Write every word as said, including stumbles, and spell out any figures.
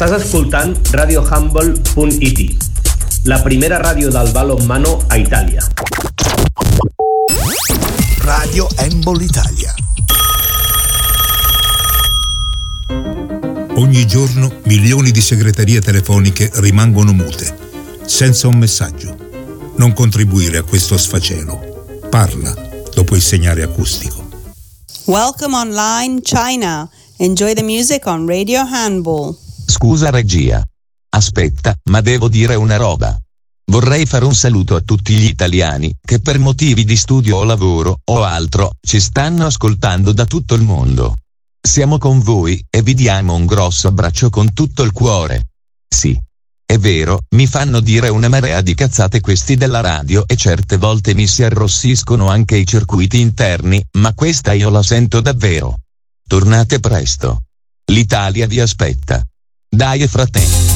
Estàs escoltant radio humble punt it, la primera ràdio del balonmano a Itàlia. Radio Humble Italia. Ogni giorno milioni di segreterie telefoniche rimangono mute, senza un messaggio. Non contribuire a questo sfacelo. Parla dopo il segnale acustico. Welcome online China. Enjoy the music on Radio Handball. Scusa regia. Aspetta, ma devo dire una roba. Vorrei fare un saluto a tutti gli italiani che per motivi di studio o lavoro o altro ci stanno ascoltando da tutto il mondo. Siamo con voi e vi diamo un grosso abbraccio con tutto il cuore. Sì, è vero, mi fanno dire una marea di cazzate questi della radio e certe volte mi si arrossiscono anche i circuiti interni, ma questa io la sento davvero. Tornate presto. L'Italia vi aspetta. Dai fratelli.